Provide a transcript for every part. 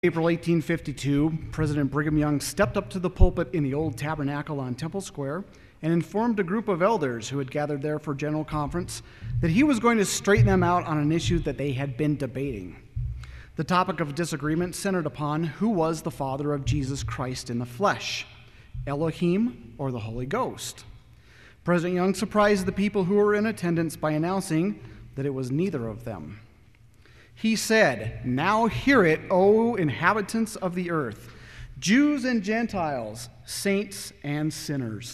April 1852, President Brigham Young stepped up to the pulpit in the old tabernacle on Temple Square and informed a group of elders who had gathered there for general conference that he was going to straighten them out on an issue that they had been debating. The topic of disagreement centered upon who was the father of Jesus Christ in the flesh, Elohim or the Holy Ghost. President Young surprised the people who were in attendance by announcing that it was neither of them. He said, "Now hear it, O inhabitants of the earth, Jews and Gentiles, saints and sinners."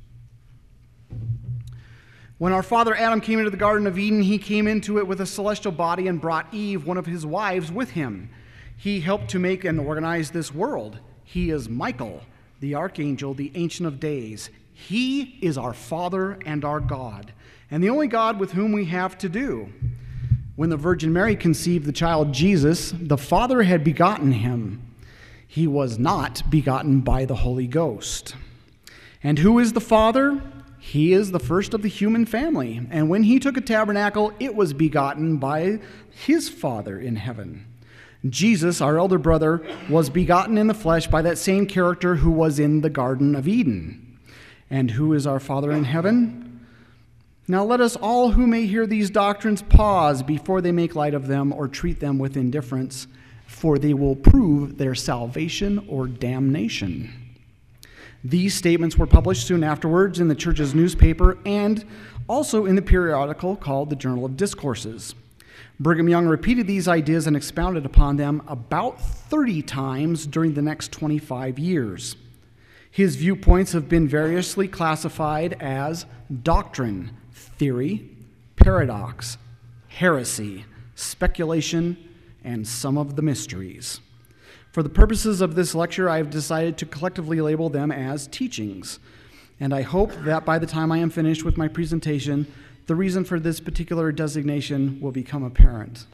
When our father Adam came into the Garden of Eden, he came into it with a celestial body and brought Eve, one of his wives, with him. He helped to make and organize this world. He is Michael, the archangel, the Ancient of Days. He is our Father and our God, and the only God with whom we have to do. When the Virgin Mary conceived the child Jesus, the Father had begotten him. He was not begotten by the Holy Ghost. And who is the Father? He is the first of the human family. And when he took a tabernacle, it was begotten by his Father in heaven. Jesus, our elder brother, was begotten in the flesh by that same character who was in the Garden of Eden. And who is our Father in heaven? Now let us all who may hear these doctrines pause before they make light of them or treat them with indifference, for they will prove their salvation or damnation. These statements were published soon afterwards in the church's newspaper and also in the periodical called the Journal of Discourses. Brigham Young repeated these ideas and expounded upon them about 30 times during the next 25 years. His viewpoints have been variously classified as doctrine, theory, paradox, heresy, speculation, and some of the mysteries. For the purposes of this lecture, I have decided to collectively label them as teachings, and I hope that by the time I am finished with my presentation, the reason for this particular designation will become apparent.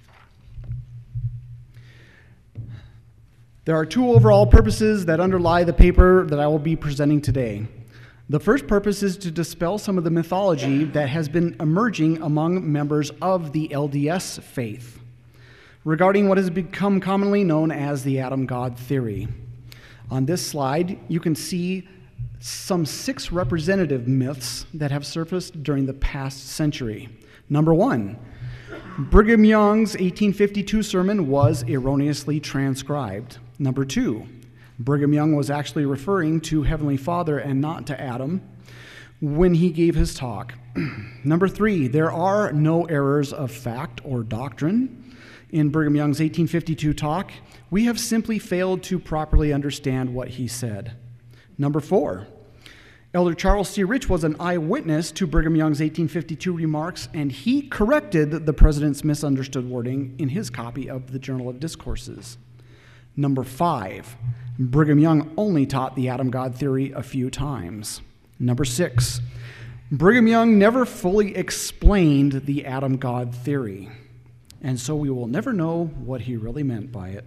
There are two overall purposes that underlie the paper that I will be presenting today. The first purpose is to dispel some of the mythology that has been emerging among members of the LDS faith regarding what has become commonly known as the Adam God theory. On this slide, you can see some 6 representative myths that have surfaced during the past century. Number 1, Brigham Young's 1852 sermon was erroneously transcribed. Number 2, Brigham Young was actually referring to Heavenly Father and not to Adam when he gave his talk. Number 3, there are no errors of fact or doctrine in Brigham Young's 1852 talk. We have simply failed to properly understand what he said. Number 4, Elder Charles C. Rich was an eyewitness to Brigham Young's 1852 remarks, and he corrected the president's misunderstood wording in his copy of the Journal of Discourses. Number 5, Brigham Young only taught the Adam God theory a few times. Number 6, Brigham Young never fully explained the Adam God theory, and so we will never know what he really meant by it.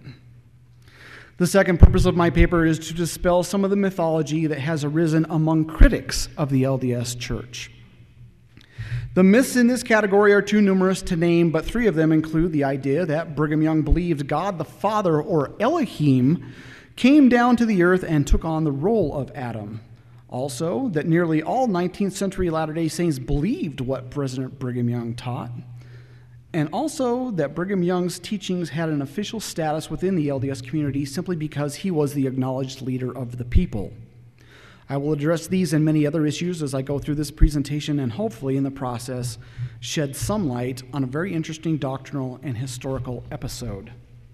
The second purpose of my paper is to dispel some of the mythology that has arisen among critics of the LDS Church. The myths in this category are too numerous to name, but 3 of them include the idea that Brigham Young believed God the Father, or Elohim, came down to the earth and took on the role of Adam. Also, that nearly all 19th century Latter-day Saints believed what President Brigham Young taught. And also that Brigham Young's teachings had an official status within the LDS community simply because he was the acknowledged leader of the people. I will address these and many other issues as I go through this presentation and hopefully in the process shed some light on a very interesting doctrinal and historical episode.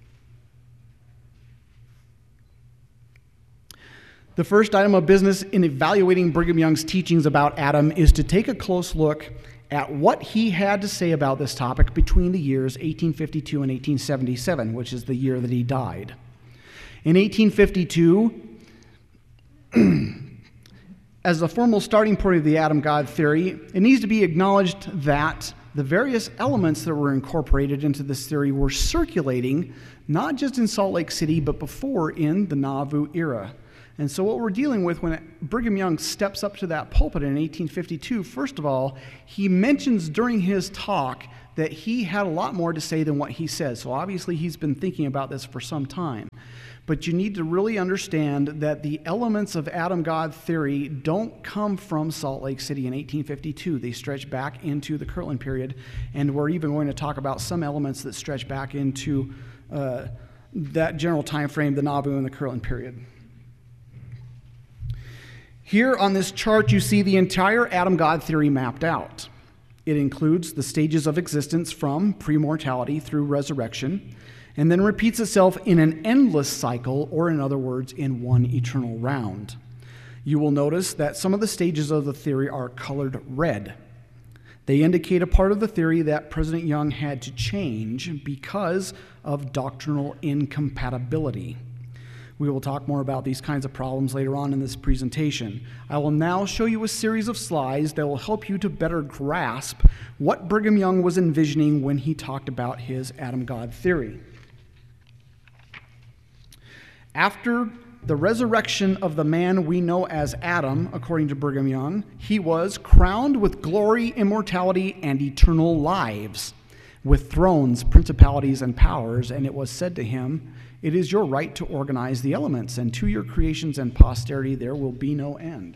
The first item of business in evaluating Brigham Young's teachings about Adam is to take a close look at what he had to say about this topic between the years 1852 and 1877, which is the year that he died. In 1852, as a formal starting point of the Adam God theory, it needs to be acknowledged that the various elements that were incorporated into this theory were circulating not just in Salt Lake City, but before in the Nauvoo era. And so what we're dealing with when Brigham Young steps up to that pulpit in 1852, first of all, he mentions during his talk that he had a lot more to say than what he says. So obviously he's been thinking about this for some time. But you need to really understand that the elements of Adam-God theory don't come from Salt Lake City in 1852. They stretch back into the Kirtland period, and we're even going to talk about some elements that stretch back into that general time frame, the Nauvoo and the Kirtland period. Here on this chart, you see the entire Adam-God theory mapped out. It includes the stages of existence from pre-mortality through resurrection, and then repeats itself in an endless cycle, or in other words, in one eternal round. You will notice that some of the stages of the theory are colored red. They indicate a part of the theory that President Young had to change because of doctrinal incompatibility. We will talk more about these kinds of problems later on in this presentation. I will now show you a series of slides that will help you to better grasp what Brigham Young was envisioning when he talked about his Adam-God theory. After the resurrection of the man we know as Adam, according to Brigham Young, he was crowned with glory, immortality, and eternal lives, with thrones, principalities, and powers, and it was said to him, "It is your right to organize the elements, and to your creations and posterity there will be no end."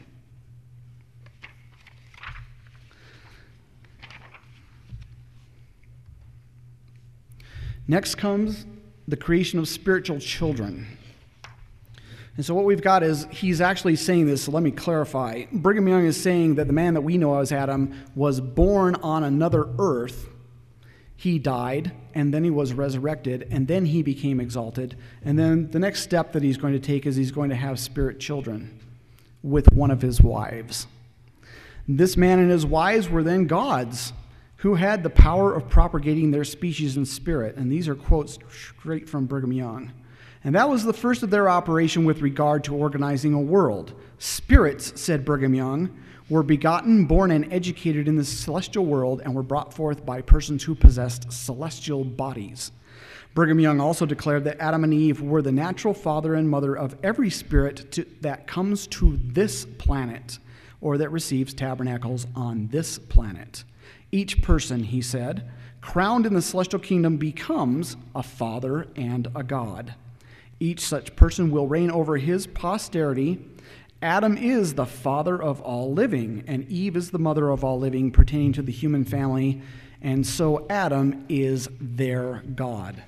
Next comes the creation of spiritual children. And so what we've got is, he's actually saying this, so let me clarify. Brigham Young is saying that the man that we know as Adam was born on another earth. He died, and then he was resurrected, and then he became exalted. And then the next step that he's going to take is he's going to have spirit children with one of his wives. This man and his wives were then gods who had the power of propagating their species in spirit. And these are quotes straight from Brigham Young. And that was the first of their operation with regard to organizing a world. Spirits, said Brigham Young, were begotten, born, and educated in the celestial world and were brought forth by persons who possessed celestial bodies. Brigham Young also declared that Adam and Eve were the natural father and mother of every spirit that comes to this planet or that receives tabernacles on this planet. Each person, he said, crowned in the celestial kingdom becomes a father and a god. Each such person will reign over his posterity. Adam is the father of all living, and Eve is the mother of all living pertaining to the human family, and so Adam is their God.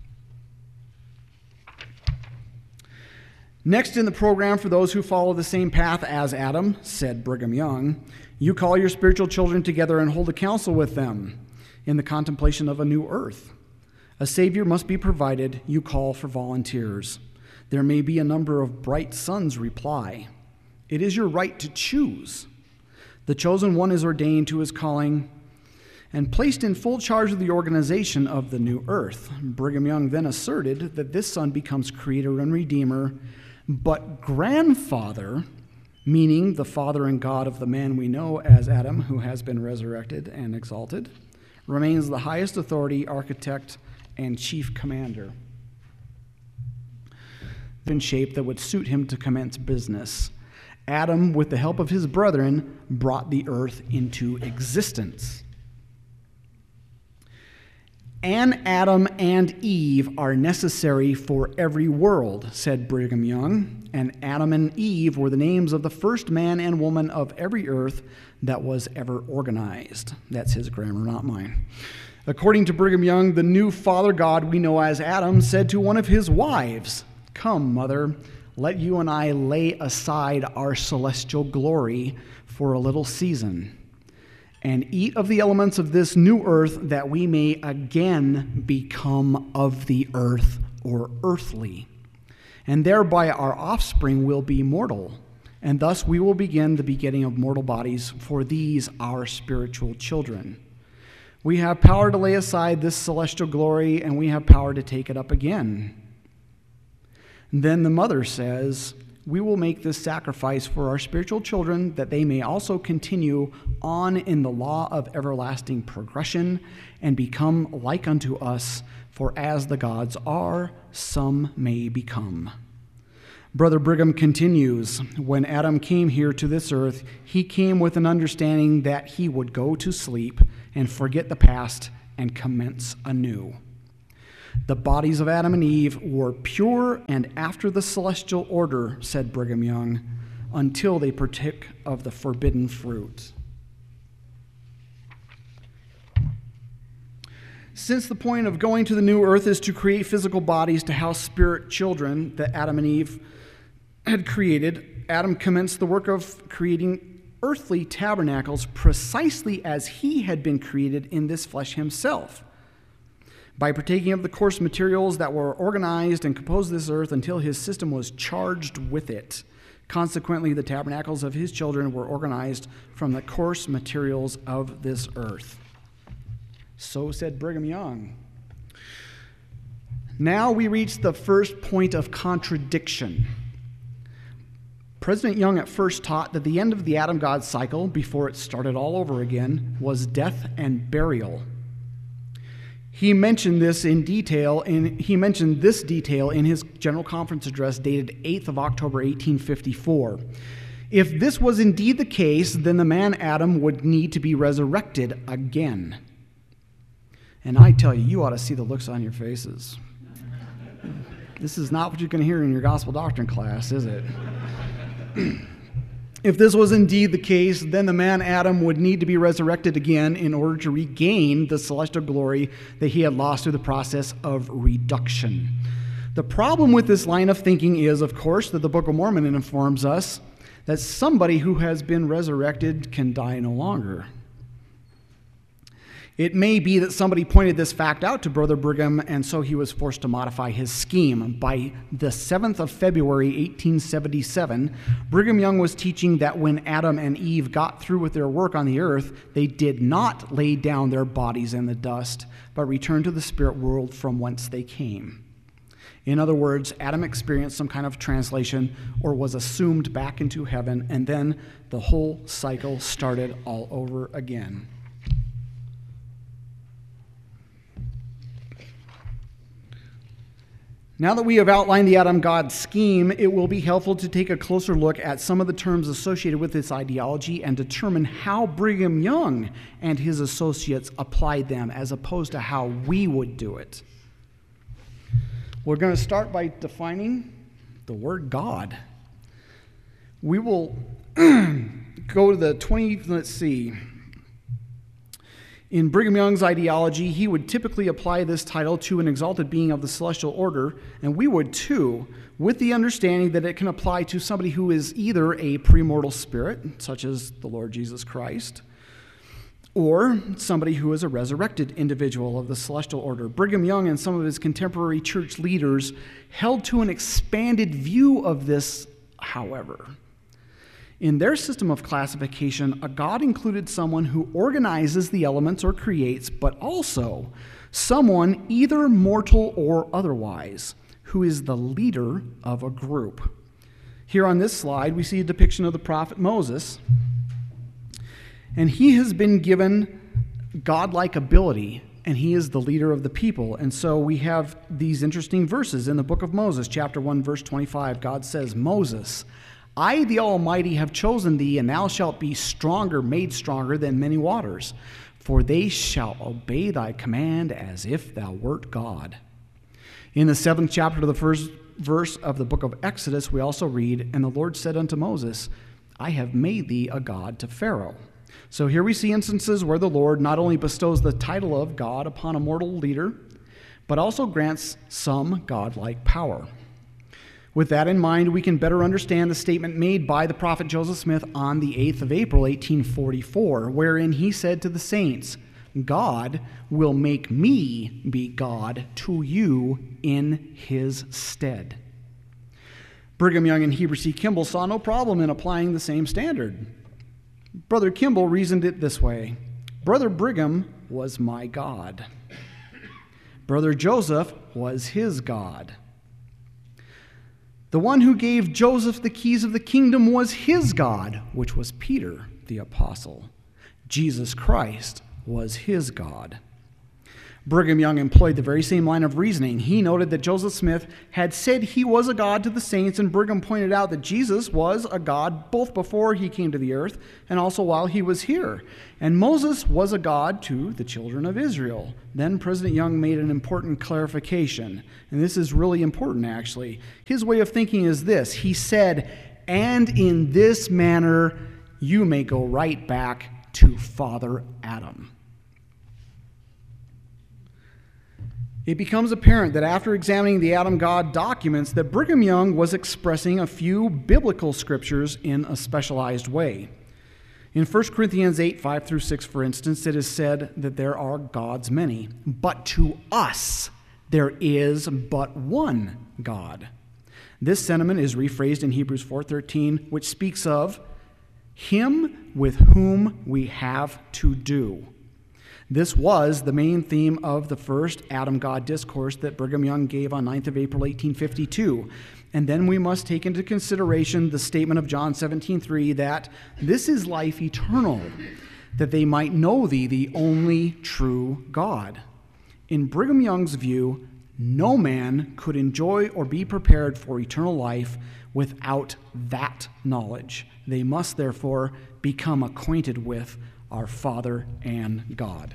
Next in the program for those who follow the same path as Adam, said Brigham Young, you call your spiritual children together and hold a council with them in the contemplation of a new earth. A Savior must be provided. You call for volunteers. There may be a number of bright sons reply. It is your right to choose. The chosen one is ordained to his calling and placed in full charge of the organization of the new earth. Brigham Young then asserted that this son becomes creator and redeemer, but grandfather, meaning the father and God of the man we know as Adam, who has been resurrected and exalted, remains the highest authority, architect, and chief commander in shape that would suit him to commence business. Adam, with the help of his brethren, brought the earth into existence. An Adam and Eve are necessary for every world, said Brigham Young, and Adam and Eve were the names of the first man and woman of every earth that was ever organized. That's his grammar, not mine. According to Brigham Young, the new Father God we know as Adam said to one of his wives, "Come, mother, let you and I lay aside our celestial glory for a little season and eat of the elements of this new earth that we may again become of the earth or earthly. And thereby our offspring will be mortal, and thus we will begin the begetting of mortal bodies for these our spiritual children. We have power to lay aside this celestial glory, and we have power to take it up again." Then the mother says, "We will make this sacrifice for our spiritual children, that they may also continue on in the law of everlasting progression and become like unto us, for as the gods are, some may become." Brother Brigham continues, when Adam came here to this earth, he came with an understanding that he would go to sleep and forget the past and commence anew. The bodies of Adam and Eve were pure and after the celestial order, said Brigham Young, until they partook of the forbidden fruit. Since the point of going to the new earth is to create physical bodies to house spirit children that Adam and Eve had created, Adam commenced the work of creating earthly tabernacles precisely as he had been created in this flesh himself, by partaking of the coarse materials that were organized and composed this earth until his system was charged with it. Consequently, the tabernacles of his children were organized from the coarse materials of this earth. So said Brigham Young. Now we reach the first point of contradiction. President Young at first taught that the end of the Adam-God cycle, before it started all over again, was death and burial. He mentioned this detail in his General Conference address dated 8th of October, 1854. If this was indeed the case, then the man Adam would need to be resurrected again. And I tell you, you ought to see the looks on your faces. This is not what you're going to hear in your gospel doctrine class, is it? If this was indeed the case, then the man Adam would need to be resurrected again in order to regain the celestial glory that he had lost through the process of reduction. The problem with this line of thinking is, of course, that the Book of Mormon informs us that somebody who has been resurrected can die no longer. It may be that somebody pointed this fact out to Brother Brigham, and so he was forced to modify his scheme. By the 7th of February, 1877, Brigham Young was teaching that when Adam and Eve got through with their work on the earth, they did not lay down their bodies in the dust, but returned to the spirit world from whence they came. In other words, Adam experienced some kind of translation or was assumed back into heaven, and then the whole cycle started all over again. Now that we have outlined the Adam-God scheme, it will be helpful to take a closer look at some of the terms associated with this ideology and determine how Brigham Young and his associates applied them as opposed to how we would do it. We're going to start by defining the word God. We will go to the 20th, let's see. In Brigham Young's ideology, he would typically apply this title to an exalted being of the celestial order, and we would too, with the understanding that it can apply to somebody who is either a premortal spirit, such as the Lord Jesus Christ, or somebody who is a resurrected individual of the celestial order. Brigham Young and some of his contemporary church leaders held to an expanded view of this, however. In their system of classification, a god included someone who organizes the elements or creates, but also someone either mortal or otherwise, who is the leader of a group. Here on this slide, we see a depiction of the prophet Moses, and he has been given godlike ability, and he is the leader of the people. And so we have these interesting verses in the book of Moses, chapter 1, verse 25. God says, "Moses, I, the Almighty, have chosen thee, and thou shalt be stronger, made stronger than many waters, for they shall obey thy command as if thou wert God." In the 7th chapter of the first verse of the book of Exodus, we also read, "And the Lord said unto Moses, I have made thee a god to Pharaoh." So here we see instances where the Lord not only bestows the title of God upon a mortal leader, but also grants some godlike power. With that in mind, we can better understand the statement made by the prophet Joseph Smith on the 8th of April, 1844, wherein he said to the saints, "God will make me be God to you in his stead." Brigham Young and Heber C. Kimball saw no problem in applying the same standard. Brother Kimball reasoned it this way: Brother Brigham was my God. Brother Joseph was his God. The one who gave Joseph the keys of the kingdom was his God, which was Peter the apostle. Jesus Christ was his God. Brigham Young employed the very same line of reasoning. He noted that Joseph Smith had said he was a God to the saints, and Brigham pointed out that Jesus was a God both before he came to the earth and also while he was here. And Moses was a God to the children of Israel. Then President Young made an important clarification, and this is really important actually. His way of thinking is this. He said, "And in this manner you may go right back to Father Adam." It becomes apparent that after examining the Adam God documents that Brigham Young was expressing a few biblical scriptures in a specialized way. In 1 Corinthians 8, 5 through 6, for instance, it is said that there are gods many, but to us there is but one God. This sentiment is rephrased in Hebrews 4:13, which speaks of him with whom we have to do. This was the main theme of the first Adam-God discourse that Brigham Young gave on 9th of April, 1852. And then we must take into consideration the statement of John 17:3 that this is life eternal, that they might know thee, the only true God. In Brigham Young's view, no man could enjoy or be prepared for eternal life without that knowledge. They must therefore become acquainted with our Father and God.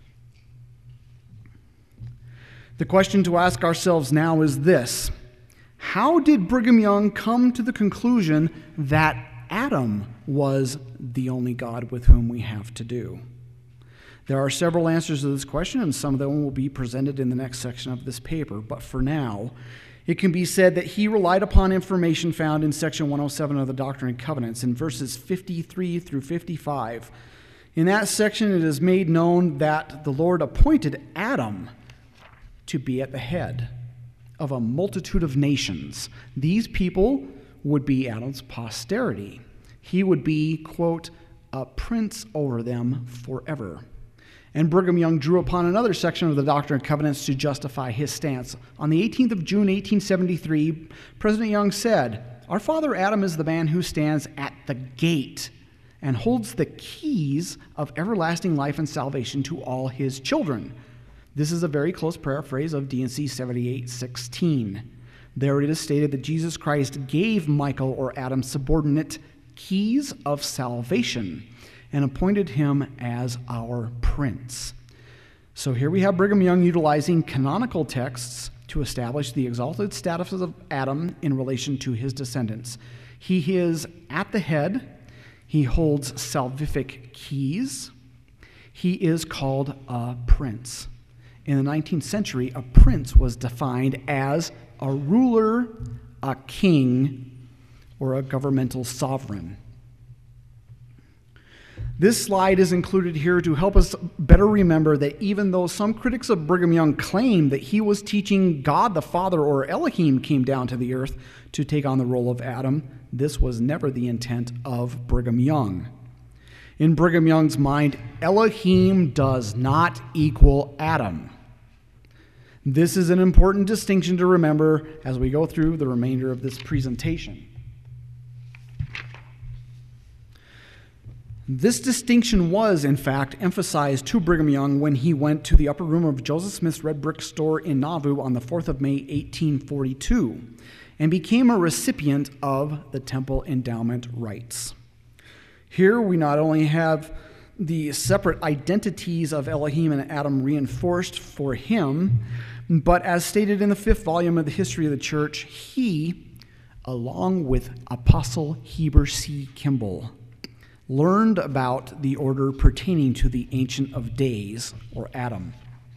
The question to ask ourselves now is this: how did Brigham Young come to the conclusion that Adam was the only God with whom we have to do? There are several answers to this question, and some of them will be presented in the next section of this paper. But for now, it can be said that he relied upon information found in section 107 of the Doctrine and Covenants in verses 53 through 55. In that section, it is made known that the Lord appointed Adam to be at the head of a multitude of nations. These people would be Adam's posterity. He would be, quote, a prince over them forever. And Brigham Young drew upon another section of the Doctrine and Covenants to justify his stance. On the 18th of June, 1873, President Young said, "Our father Adam is the man who stands at the gate and holds the keys of everlasting life and salvation to all his children." This is a very close paraphrase of D&C 78:16. There it is stated that Jesus Christ gave Michael or Adam subordinate keys of salvation and appointed him as our prince. So here we have Brigham Young utilizing canonical texts to establish the exalted status of Adam in relation to his descendants. He is at the head. He holds salvific keys. He is called a prince. In the 19th century, a prince was defined as a ruler, a king, or a governmental sovereign. This slide is included here to help us better remember that even though some critics of Brigham Young claim that he was teaching God the Father or Elohim came down to the earth to take on the role of Adam, this was never the intent of Brigham Young. In Brigham Young's mind, Elohim does not equal Adam. This is an important distinction to remember as we go through the remainder of this presentation. This distinction was, in fact, emphasized to Brigham Young when he went to the upper room of Joseph Smith's red brick store in Nauvoo on the 4th of May, 1842, and became a recipient of the temple endowment rights. Here we not only have the separate identities of Elohim and Adam reinforced for him, but as stated in the 5th volume of the History of the Church, he, along with Apostle Heber C. Kimball, learned about the order pertaining to the Ancient of Days, or Adam.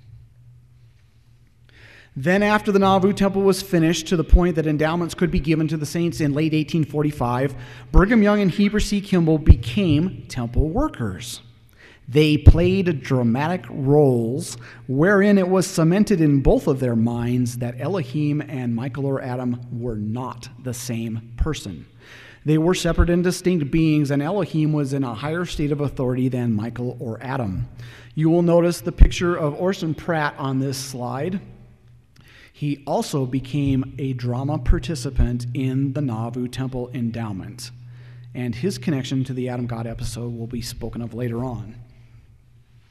Then after the Nauvoo temple was finished to the point that endowments could be given to the saints in late 1845, Brigham Young and Heber C. Kimball became temple workers. They played dramatic roles wherein it was cemented in both of their minds that Elohim and Michael or Adam were not the same person. They were separate and distinct beings, and Elohim was in a higher state of authority than Michael or Adam. You will notice the picture of Orson Pratt on this slide. He also became a drama participant in the Nauvoo Temple endowment, and his connection to the Adam God episode will be spoken of later on.